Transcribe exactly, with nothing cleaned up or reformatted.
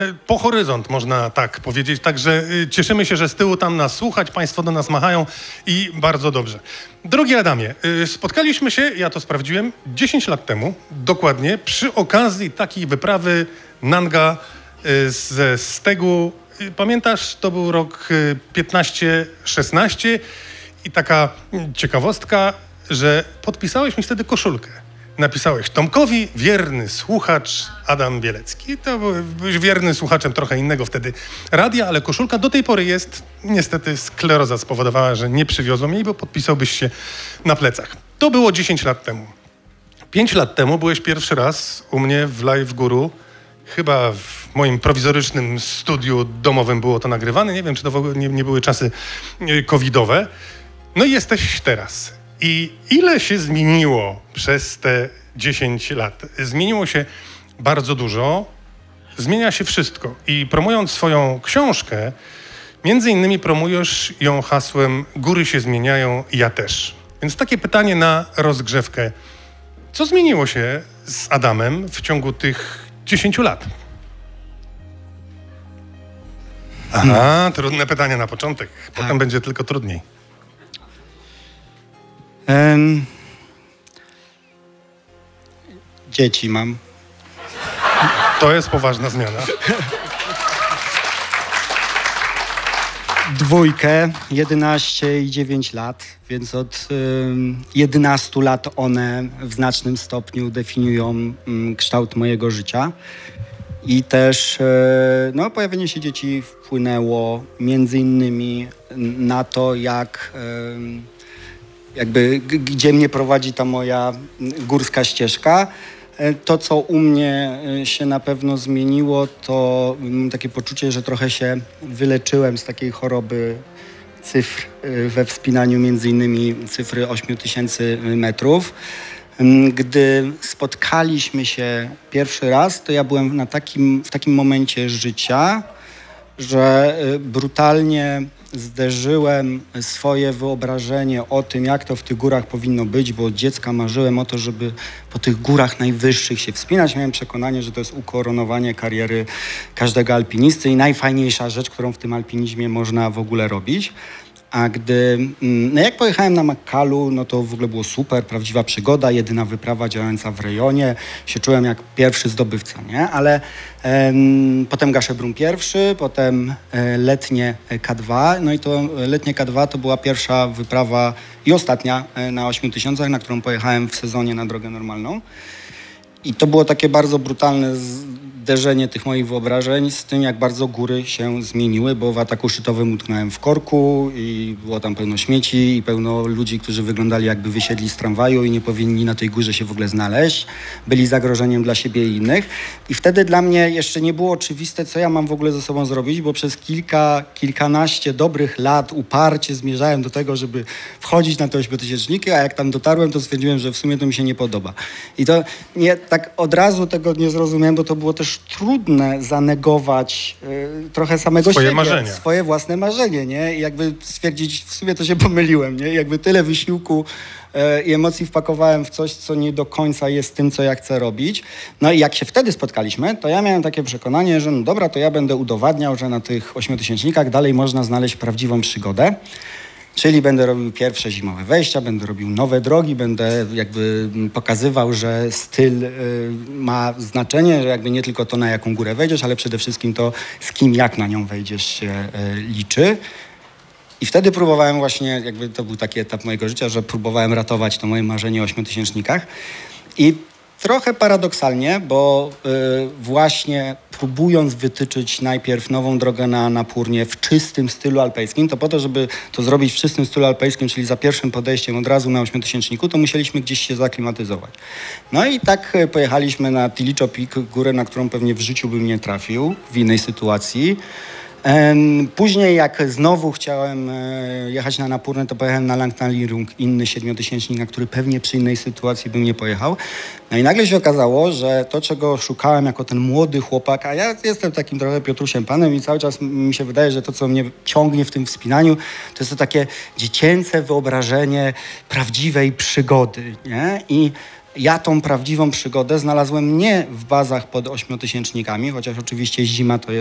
Po horyzont, można tak powiedzieć. Także cieszymy się, że z tyłu tam nas słuchać, państwo do nas machają i bardzo dobrze. Drogi Adamie, spotkaliśmy się, ja to sprawdziłem, dziesięć lat temu, dokładnie, przy okazji takiej wyprawy Nanga ze Stegu. Pamiętasz, to był rok piętnaście szesnaście i taka ciekawostka, że podpisałeś mi wtedy koszulkę. Napisałeś Tomkowi, wierny słuchacz Adam Bielecki. To byłeś wiernym słuchaczem trochę innego wtedy radia, ale koszulka do tej pory jest. Niestety skleroza spowodowała, że nie przywiozłem jej, bo podpisałbyś się na plecach. To było dziesięć lat temu. pięć lat temu byłeś pierwszy raz u mnie w Live Guru. Chyba w moim prowizorycznym studiu domowym było to nagrywane. Nie wiem, czy to w ogóle nie, nie były czasy covidowe. No i jesteś teraz. I ile się zmieniło przez te dziesięć lat? Zmieniło się bardzo dużo, zmienia się wszystko. I promując swoją książkę, między innymi promujesz ją hasłem Góry się zmieniają, ja też. Więc takie pytanie na rozgrzewkę. Co zmieniło się z Adamem w ciągu tych dziesięciu lat? Aha, hmm. trudne pytanie na początek. Potem tak. Będzie tylko trudniej. Um, dzieci mam. To jest poważna zmiana. Dwójkę, jedenaście i dziewięć lat, więc od um, jedenastu lat one w znacznym stopniu definiują um, kształt mojego życia. I też e, no, pojawienie się dzieci wpłynęło między innymi na to, jak... E, jakby g- gdzie mnie prowadzi ta moja górska ścieżka. To, co u mnie się na pewno zmieniło, to mam takie poczucie, że trochę się wyleczyłem z takiej choroby cyfr we wspinaniu, między innymi cyfry ośmiu tysięcy metrów. Gdy spotkaliśmy się pierwszy raz, to ja byłem na takim, w takim momencie życia, że brutalnie zderzyłem swoje wyobrażenie o tym, jak to w tych górach powinno być, bo od dziecka marzyłem o to, żeby po tych górach najwyższych się wspinać. Miałem przekonanie, że to jest ukoronowanie kariery każdego alpinisty i najfajniejsza rzecz, którą w tym alpinizmie można w ogóle robić. A gdy, no jak pojechałem na Makkalu, no to w ogóle było super, prawdziwa przygoda, jedyna wyprawa działająca w rejonie. Się czułem jak pierwszy zdobywca, nie? Ale em, potem Gasze-Brun pierwszy, potem e, letnie K dwa. No i to letnie K dwa to była pierwsza wyprawa i ostatnia e, na ośmiu tysiącach, na którą pojechałem w sezonie na drogę normalną. I to było takie bardzo brutalne zderzenie tych moich wyobrażeń z tym, jak bardzo góry się zmieniły, bo w ataku szczytowym utknąłem w korku i było tam pełno śmieci i pełno ludzi, którzy wyglądali jakby wysiedli z tramwaju i nie powinni na tej górze się w ogóle znaleźć. Byli zagrożeniem dla siebie i innych. I wtedy dla mnie jeszcze nie było oczywiste, co ja mam w ogóle ze sobą zrobić, bo przez kilka, kilkanaście dobrych lat uparcie zmierzałem do tego, żeby wchodzić na te ośmiotysięczniki, a jak tam dotarłem, to stwierdziłem, że w sumie to mi się nie podoba. I to nie, tak od razu tego nie zrozumiałem, bo to było też trudne zanegować y, trochę samego swoje siebie, marzenia. swoje własne marzenie, nie? I jakby stwierdzić, w sumie to się pomyliłem, nie? I jakby tyle wysiłku y, i emocji wpakowałem w coś, co nie do końca jest tym, co ja chcę robić. No i jak się wtedy spotkaliśmy, to ja miałem takie przekonanie, że no dobra, to ja będę udowadniał, że na tych ośmiotysięcznikach dalej można znaleźć prawdziwą przygodę. Czyli będę robił pierwsze zimowe wejścia, będę robił nowe drogi, będę jakby pokazywał, że styl y, ma znaczenie, że jakby nie tylko to, na jaką górę wejdziesz, ale przede wszystkim to, z kim, jak na nią wejdziesz, się y, liczy. I wtedy próbowałem właśnie, jakby to był taki etap mojego życia, że próbowałem ratować to moje marzenie o ośmiotysięcznikach. I trochę paradoksalnie, bo y, właśnie próbując wytyczyć najpierw nową drogę na Annapurnie w czystym stylu alpejskim, to po to, żeby to zrobić w czystym stylu alpejskim, czyli za pierwszym podejściem od razu na ośmiotysięczniku, to musieliśmy gdzieś się zaklimatyzować. No i tak pojechaliśmy na Tilicho Peak, górę, na którą pewnie w życiu bym nie trafił w innej sytuacji. Później jak znowu chciałem jechać na Annapurnę, to pojechałem na Langnalirung, inny siedmiotysięcznik, na który pewnie przy innej sytuacji bym nie pojechał. No i nagle się okazało, że to, czego szukałem jako ten młody chłopak, a ja jestem takim trochę Piotrusiem Panem i cały czas mi się wydaje, że to, co mnie ciągnie w tym wspinaniu, to jest to takie dziecięce wyobrażenie prawdziwej przygody, nie? I Ja tą prawdziwą przygodę znalazłem nie w bazach pod ośmiotysięcznikami, chociaż oczywiście zima to jest